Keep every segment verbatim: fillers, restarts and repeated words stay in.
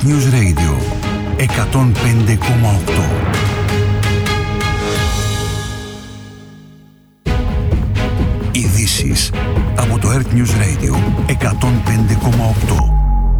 News Radio εκατόν πέντε κόμμα οκτώ. Ειδήσεις από το Earth News Radio εκατόν πέντε κόμμα οκτώ.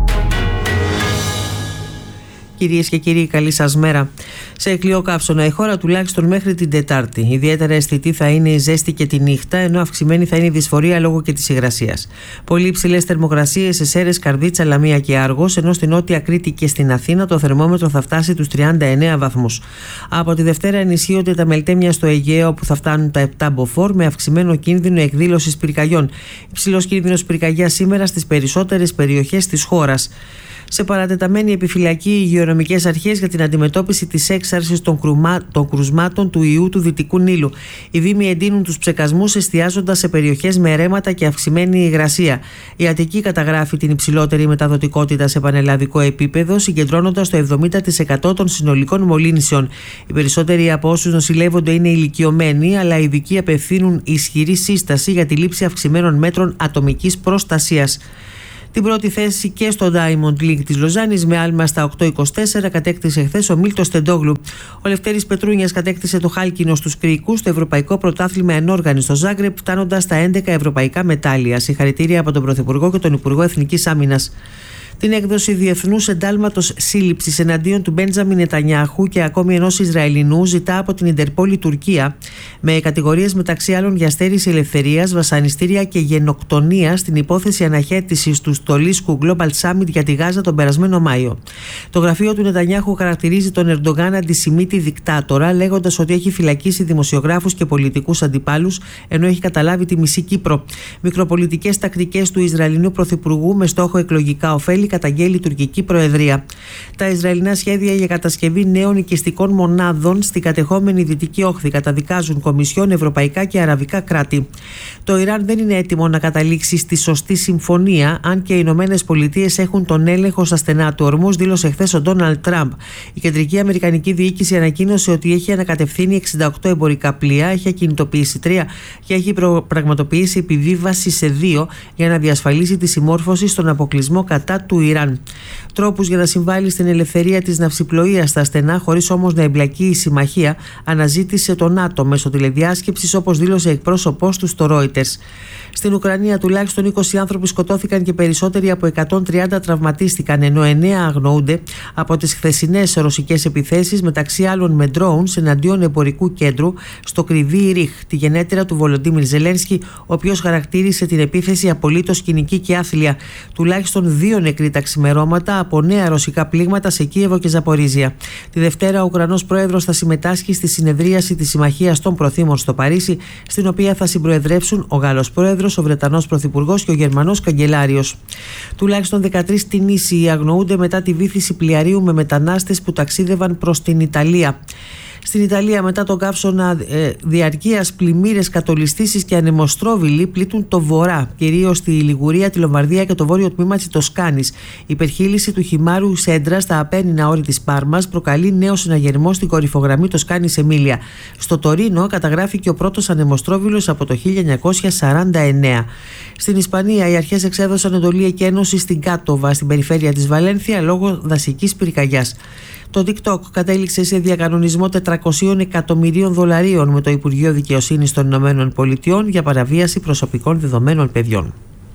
Κυρίες και κύριοι, καλή σας μέρα. Σε εκλειό καύσωνα η χώρα τουλάχιστον μέχρι την Τετάρτη. Ιδιαίτερα αισθητή θα είναι η ζέστη και τη νύχτα, ενώ αυξημένη θα είναι η δυσφορία λόγω και της υγρασίας. Πολύ υψηλές θερμοκρασίες σε Σέρρες, Καρδίτσα, Λαμία και Άργος, ενώ στην Νότια Κρήτη και στην Αθήνα το θερμόμετρο θα φτάσει τους τριάντα εννέα βαθμούς. Από τη Δευτέρα ενισχύονται τα μελτέμια στο Αιγαίο, που θα φτάνουν τα επτά μποφόρ, με αυξημένο κίνδυνο εκδήλωσης πυρκαγιών. Υψηλός κίνδυνος πυρκαγιάς σήμερα στις περισσότερες περιοχές της χώρας. Σε παρατεταμένη επιφυλακή οι υγειονομικές αρχές για την αντιμετώπιση της έξαρσης των, κρουμα... των κρουσμάτων του ιού του Δυτικού Νείλου. Οι δήμοι εντείνουν τους ψεκασμούς, εστιάζοντας σε περιοχές με ρέματα και αυξημένη υγρασία. Η Αττική καταγράφει την υψηλότερη μεταδοτικότητα σε πανελλαδικό επίπεδο, συγκεντρώνοντας το εβδομήντα τοις εκατό των συνολικών μολύνσεων. Οι περισσότεροι από όσους νοσηλεύονται είναι ηλικιωμένοι, αλλά οι ειδικοί απευθύνουν ισχυρή σύσταση για τη λήψη αυξημένων μέτρων ατομικής προστασίας. Την πρώτη θέση και στο Diamond League της Λοζάνης με άλμα στα οκτώ είκοσι τέσσερα κατέκτησε χθες ο Μίλτος Τεντόγλου. Ο Λευτέρης Πετρούνιας κατέκτησε το χάλκινο στους κρυικούς στο Ευρωπαϊκό Πρωτάθλημα Ενόργανη στο Ζάγκρεπ, φτάνοντας στα έντεκα ευρωπαϊκά μετάλλια. Συγχαρητήρια από τον Πρωθυπουργό και τον Υπουργό Εθνικής Άμυνας. Την έκδοση διεθνούς εντάλματος σύλληψης εναντίον του Μπέντζαμιν Νετανιάχου και ακόμη ενός Ισραηλινού ζητά από την Ιντερπόλ η Τουρκία, με κατηγορίες μεταξύ άλλων για στέρηση ελευθερίας, βασανιστήρια και γενοκτονία στην υπόθεση αναχέτησης του στολίσκου Global Summit για τη Γάζα τον περασμένο Μάιο. Το γραφείο του Νετανιάχου χαρακτηρίζει τον Ερντογάν αντισημίτη δικτάτορα, λέγοντας ότι έχει φυλακίσει δημοσιογράφους και πολιτικούς αντιπάλους, ενώ έχει καταλάβει τη μισή Κύπρο. Μικροπολιτικές τακτικές του Ισραηλινού Πρωθυπουργού με στόχο εκλογικά ωφέλη καταγγέλει η τουρκική προεδρία. Τα Ισραηλινά σχέδια για κατασκευή νέων οικιστικών μονάδων στην κατεχόμενη Δυτική Όχθη καταδικάζουν κομισιόν, ευρωπαϊκά και αραβικά κράτη. Το Ιράν δεν είναι έτοιμο να καταλήξει στη σωστή συμφωνία, αν και οι Ηνωμένες Πολιτείες έχουν τον έλεγχο στα στενά του ορμούς, δήλωσε χθες ο Ντόναλντ Τραμπ. Η κεντρική αμερικανική διοίκηση ανακοίνωσε ότι έχει ανακατευθύνει εξήντα οκτώ εμπορικά πλοία, έχει ακινητοποιήσει τρία και έχει πραγματοποιήσει επιβίβαση σε δύο για να διασφαλίσει τη συμμόρφωση στον αποκλεισμό κατά του Ιράν. Τρόπους για να συμβάλλει στην ελευθερία της ναυσιπλοείας στα στενά, χωρίς όμως να εμπλακεί η συμμαχία, αναζήτησε το ΝΑΤΟ μέσω τηλεδιάσκεψης, όπως δήλωσε εκπρόσωπός του στο Reuters. Στην Ουκρανία τουλάχιστον είκοσι άνθρωποι σκοτώθηκαν και περισσότεροι από εκατόν τριάντα τραυματίστηκαν, ενώ εννέα αγνοούνται από τις χθεσινές ρωσικές επιθέσεις, μεταξύ άλλων με drones εναντίον εμπορικού κέντρου στο Κρυβί Ριχ, τη γενέτειρα του Βολοντίμιρ Ζελένσκι, ο οποίος χαρακτήρισε την επίθεση απολύτως κοινική και άθλια. Τουλάχιστον δύο νεκροί τα ξημερώματα από νέα ρωσικά πλήγματα σε Κίεβο και Ζαπορίζια. Τη Δευτέρα ο Ουκρανός πρόεδρος θα συμμετάσχει στη συνεδρίαση της Συμμαχίας των Προθήμων στο Παρίσι, στην οποία θα συμπροεδρεύσουν ο Γάλλος πρόεδρος, ο Βρετανός πρωθυπουργός και ο Γερμανός καγκελάριος. Τουλάχιστον δεκατρείς Τινήσιοι αγνοούνται μετά τη βύθιση πλοιαρίου με μετανάστες που ταξίδευαν προς την Ιταλία. Στην Ιταλία, μετά τον καύσωνα ε, διαρκείας, πλημμύρες, κατολιστήσεις και ανεμοστρόβιλοι πλήττουν το βορρά, κυρίως τη Λιγουρία, τη Λομβαρδία και το βόρειο τμήμα της Τοσκάνης. Η υπερχείληση του χυμάρου Σέντρα στα απένινα όρη της Πάρμας προκαλεί νέο συναγερμό στην κορυφογραμμή Τοσκάνης-Εμίλια. Στο Τωρίνο καταγράφηκε ο πρώτος ανεμοστρόβιλος από το χίλια εννιακόσια σαράντα εννέα. Στην Ισπανία, οι αρχές εξέδωσαν εντολή εκένωσης στην Κάτοβα, στην περιφέρεια της Βαλένθια, λόγω δασικής πυρκαγιάς. Το TikTok κατέληξε σε διακανονισμό τετρακόσια εκατομμυρίων δολαρίων με το Υπουργείο Δικαιοσύνης των Ηνωμένων Πολιτειών για παραβίαση προσωπικών δεδομένων παιδιών.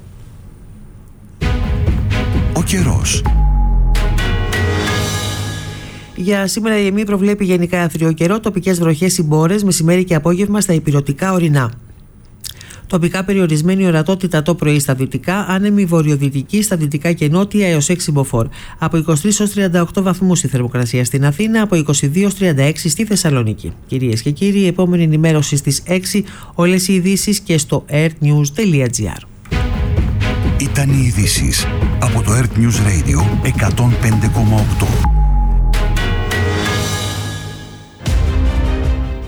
Ο καιρός. Για σήμερα η ΕΜΗ προβλέπει γενικά άθριο καιρό, τοπικές βροχές ή μπόρες, μεσημέρι και απόγευμα στα ηπειρωτικά ορεινά. Τοπικά περιορισμένη ορατότητα το πρωί στα δυτικά, άνεμη βορειοδυτική στα δυτικά και νότια έως έξι μποφόρ. Από είκοσι τρεις έως τριάντα οκτώ βαθμούς η θερμοκρασία στην Αθήνα, από είκοσι δύο έως τριάντα έξι στη Θεσσαλονίκη. Κυρίες και κύριοι, η επόμενη ενημέρωση στις έξι, όλες οι ειδήσεις και στο earthnews τελεία gr. Ήταν οι ειδήσεις από το Earth News Radio εκατόν πέντε κόμμα οκτώ.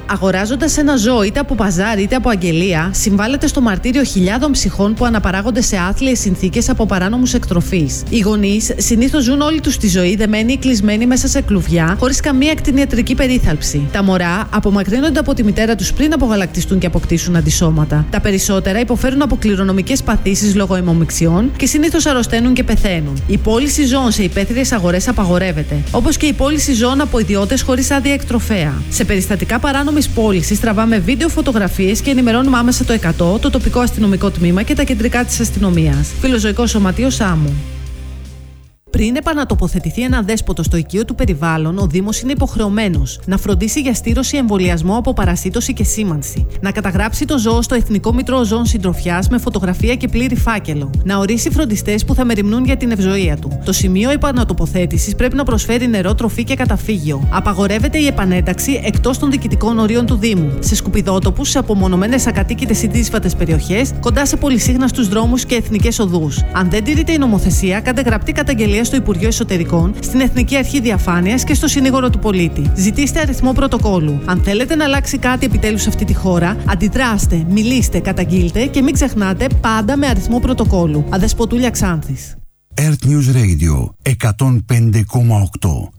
Αγοράζοντας ένα ζώο είτε από παζάρι είτε από αγγελία, συμβάλλεται στο μαρτύριο χιλιάδων ψυχών που αναπαράγονται σε άθλιες συνθήκες από παράνομους εκτροφείς. Οι γονείς συνήθως ζουν όλη τους τη ζωή δεμένοι ή κλεισμένοι μέσα σε κλουβιά, χωρίς καμία κτηνιατρική περίθαλψη. Τα μωρά απομακρύνονται από τη μητέρα τους πριν απογαλακτιστούν και αποκτήσουν αντισώματα. Τα περισσότερα υποφέρουν από κληρονομικές παθήσεις λόγω αιμομιξιών και συνήθως αρρωσταίνουν και πεθαίνουν. Η πώληση ζώων σε υπαίθριες αγορές απαγορεύεται, όπως και η πώληση ζώων από ιδιώτες χωρίς άδεια εκτροφέα. Σε περιστατικά παράνομης πώλησης τραβάμε βίντεο φωτογραφίες και ενημερώνουμε άμεσα το εκατό, το τοπικό αστυνομικό τμήμα και τα κεντρικά της αστυνομίας. Φιλοζωικό Σωματείο Σάμου. Πριν επανατοποθετηθεί ένα δέσποτο στο οικείο του περιβάλλον, ο Δήμος είναι υποχρεωμένος να φροντίσει για στήρωση, εμβολιασμό από παρασίτωση και σήμανση, να καταγράψει το ζώο στο Εθνικό Μήτρο Ζώων Συντροφιάς με φωτογραφία και πλήρη φάκελο, να ορίσει φροντιστές που θα μεριμνούν για την ευζοία του. Το σημείο επανατοποθέτησης πρέπει να προσφέρει νερό, τροφή και καταφύγιο. Απαγορεύεται η επανένταξη εκτός των διοικητικών ορίων του Δήμου, σε σκουπιδότοπους, σε απομονωμένες ακατοίκητες ή δύσβατες περιοχές, κοντά σε πολυσύχναστους δρόμους και εθνικές οδούς. Αν δεν τηρείται η νομοθεσία, κάντε γραπτή καταγγελία στο Υπουργείο Εσωτερικών, στην Εθνική Αρχή Διαφάνειας και στο Συνήγορο του Πολίτη. Ζητήστε αριθμό πρωτοκόλου. Αν θέλετε να αλλάξει κάτι επιτέλους σε αυτή τη χώρα, αντιδράστε, μιλήστε, καταγγείλτε και μην ξεχνάτε πάντα με αριθμό πρωτοκόλου. Αδεσποτούλια Ξάνθης. Earth News Radio εκατόν πέντε κόμμα οκτώ.